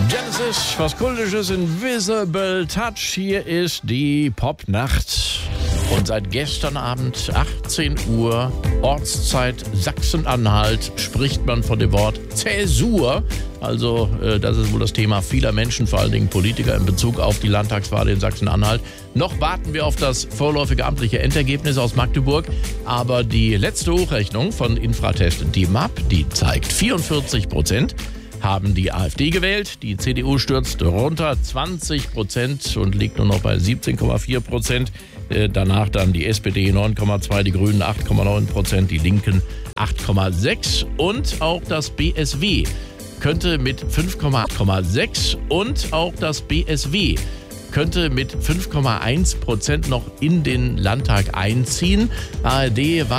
Genesis, was Kultisches, Invisible Touch. Hier ist die Popnacht. Und seit gestern Abend, 18 Uhr, Ortszeit Sachsen-Anhalt, spricht man von dem Wort Zäsur. Also das ist wohl das Thema vieler Menschen, vor allen Dingen Politiker, in Bezug auf die Landtagswahl in Sachsen-Anhalt. Noch warten wir auf das vorläufige amtliche Endergebnis aus Magdeburg. Aber die letzte Hochrechnung von Infratest DIMAP, die zeigt 44% haben die AfD gewählt. Die CDU stürzt runter 20% und liegt nur noch bei 17,4%. Danach dann die SPD 9,2%, die Grünen 8,9%, die Linken 8,6% und auch das BSW könnte mit 5,6% und auch das BSW könnte mit 5,1% noch in den Landtag einziehen. ARD war